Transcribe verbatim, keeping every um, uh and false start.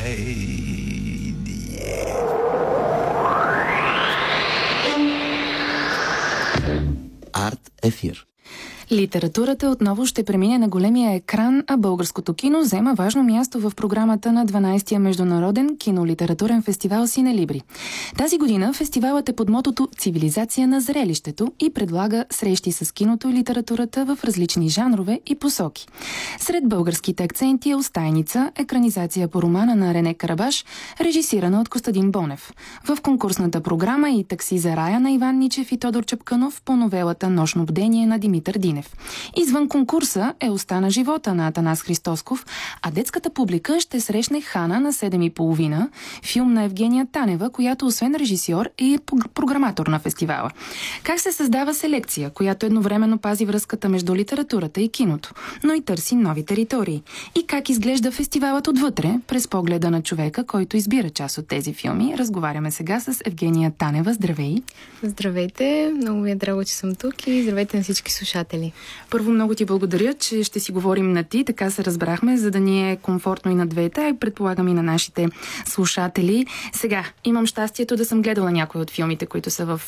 Арт ефир. Литературата отново ще премине на големия екран, а българското кино взема важно място в програмата на дванайсетия международен кинолитературен фестивал Синелибри. Тази година фестивалът е под мотото «Цивилизация на зрелището» и предлага срещи с киното и литературата в различни жанрове и посоки. Сред българските акценти е «Остайница», екранизация по романа на Рене Карабаш, режисирана от Костадин Бонев. В конкурсната програма и «Такси за рая» на Иван Ничев и Тодор Чапкънов по новелата «Нощно бдение» на Димитър Динев. Извън конкурса е «Остана живота» на Атанас Христосков, а детската публика ще срещне Хана на седем и половина, филм на Евгения Танева, която освен режисьор е програматор на фестивала. Как се създава селекция, която едновременно пази връзката между литературата и киното, но и търси нови територии? И как изглежда фестивалът отвътре, през погледа на човека, който избира част от тези филми? Разговаряме сега с Евгения Танева. Здравей! Здравейте! Много ми е драго, че съм тук и здравейте на всички слушатели. Първо, много ти благодаря, че ще си говорим на ти, така се разбрахме, за да ни е комфортно и на двете, и предполагам и на нашите слушатели. Сега, имам щастието да съм гледала някои от филмите, които са в